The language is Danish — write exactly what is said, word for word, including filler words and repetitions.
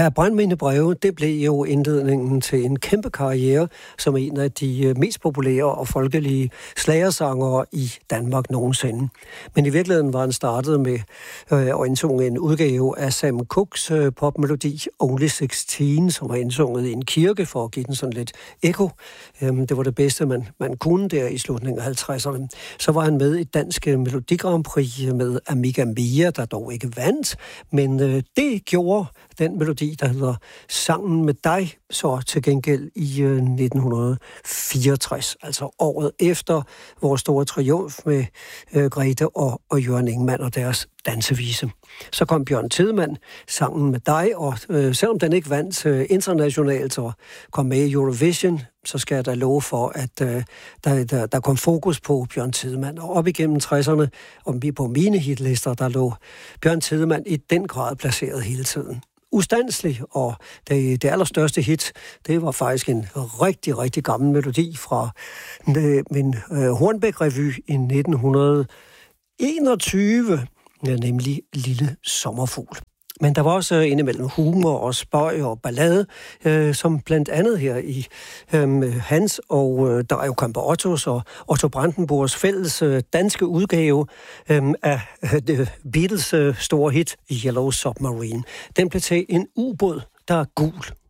Ja, Brandmine Breve, det blev jo indledningen til en kæmpe karriere som en af de mest populære og folkelige slagersangere i Danmark nogensinde. Men i virkeligheden var han startet med øh, at indsunge en udgave af Sam Cooks øh, popmelodi Only seksten, som var indsunget i en kirke for at give den sådan lidt ekko. Øhm, det var det bedste, man, man kunne der i slutningen af halvtredserne. Så var han med i Dansk Melodi Grand Prix med Amiga Mia, der dog ikke vandt, men øh, det gjorde den melodi, der hedder Sangen med dig, så til gengæld i øh, nitten fireogtres, altså året efter vores store triumf med øh, Grete og, og Jørgen Ingemann og deres dansevise. Så kom Bjørn Tidemand, Sangen med dig, og øh, selvom den ikke vandt øh, internationalt og kom med i Eurovision, så skal jeg da love for, at øh, der, der, der kom fokus på Bjørn Tidemand. Og op igennem tresserne, og på mine hitlister, der lå Bjørn Tidemand i den grad placeret hele tiden. Ustandselig, og det, det allerstørste hit, det var faktisk en rigtig, rigtig gammel melodi fra øh, min øh, Hornbæk-revy i nitten enogtyve, ja, nemlig Lille Sommerfugl. Men der var også øh, indimellem humor og spøg og ballade, øh, som blandt andet her i øh, Hans og øh, Dario Campeottos og Otto Brandenburgs fælles øh, danske udgave øh, af øh, Beatles øh, store hit Yellow Submarine. Den blev til en ubåd, der er gul.